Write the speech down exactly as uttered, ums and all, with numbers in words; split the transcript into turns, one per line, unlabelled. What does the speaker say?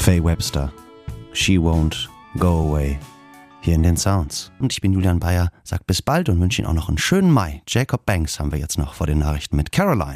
Faye Webster, She Won't Go Away, hier in den Sounds. Und ich bin Julian Bayer, sag bis bald und wünsche Ihnen auch noch einen schönen Mai. Jacob Banks haben wir jetzt noch vor den Nachrichten mit Caroline.